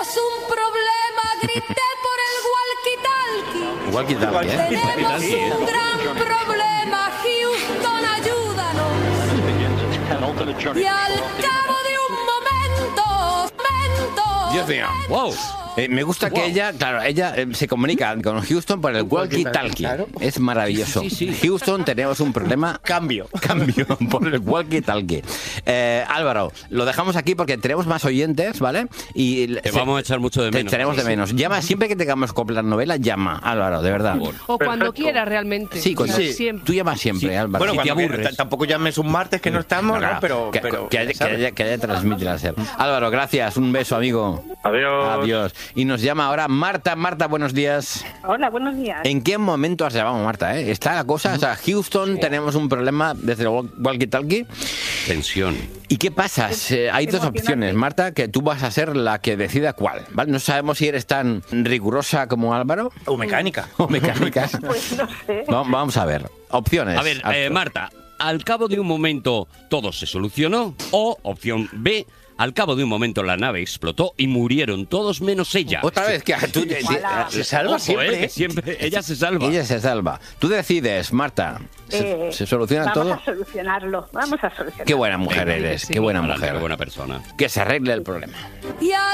Tenemos un problema, grité por el walkie-talkie. Walkie-talkie, ¿eh? Tenemos un gran problema, Houston, ayúdanos. Y al cabo de un momento... Dios mío, wow. Me gusta que ella se comunica con Houston por el walkie-talkie. Claro. Es maravilloso. Sí. Houston, tenemos un problema. Cambio por el walkie-talkie. Álvaro, lo dejamos aquí porque tenemos más oyentes, ¿vale? Y Te vamos a echar mucho de menos. Tenemos de menos. Llama siempre que tengamos que la novela, llama, Álvaro, de verdad. O cuando quiera realmente. Sí, cuando, Siempre. tú llamas siempre, Álvaro. Bueno, Si te cuando aburres. tampoco llames un martes que no estamos, Claro, ¿no? Pero que haya transmite la ser. Álvaro, gracias. Un beso, amigo. Adiós. Y nos llama ahora Marta. Marta, buenos días. Hola, buenos días. ¿En qué momento has llamado, Marta? Está la cosa, o sea, Houston, tenemos un problema desde el walkie-talkie. Tensión. ¿Y qué pasa? Hay dos opciones, Marta, que tú vas a ser la que decida cuál, ¿vale? No sabemos si eres tan rigurosa como Álvaro. O mecánica. O mecánica. Pues no sé. Vamos a ver. Opciones. A ver, Marta, al cabo de un momento todo se solucionó. O, opción B, al cabo de un momento la nave explotó y murieron todos menos ella. Otra vez, que tú Se salva Ojo, siempre. que siempre ella se salva. Ella se salva. Tú decides, Marta. ¿Se soluciona todo? Vamos a solucionarlo. Qué buena mujer eres, Sí, qué buena adelante, mujer. qué buena persona. Que se arregle el problema. Y al